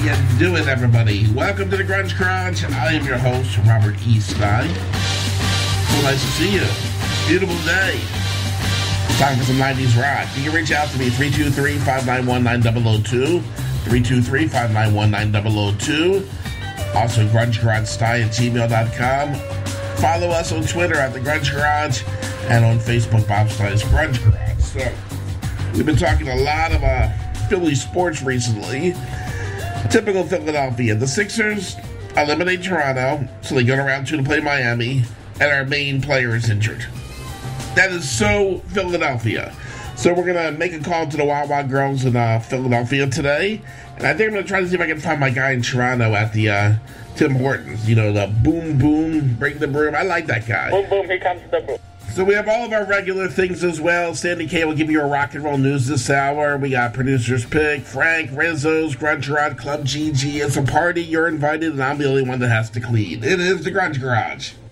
you doing, everybody? Welcome to the Grunge Garage. I am your host, Robert E. Stein. So nice to see you. Beautiful day. It's time for some 90s rock. You can reach out to me, 323-591-9002, 323-591-9002. Also, grungegaragestein@gmail.com. Follow us on Twitter at The Grunge Garage and on Facebook, Bob Stein's Grunge Garage. So, we've been talking a lot of Philly sports recently. Typical Philadelphia. The Sixers eliminate Toronto, so they go to round 2 to play Miami, and our main player is injured. That is so Philadelphia. So we're going to make a call to the Wawa girls in Philadelphia today, and I think I'm going to try to see if I can find my guy in Toronto at the Tim Hortons. You know, the boom, boom, break the broom. I like that guy. Boom, boom, here comes the broom. So we have all of our regular things as well. Sandy K will give you a rock and roll news this hour. We got Producer's Pick, Frank, Rizzo's, Grunge Garage, Club GG. It's a party. You're invited, and I'm the only one that has to clean. It is the Grunge Garage.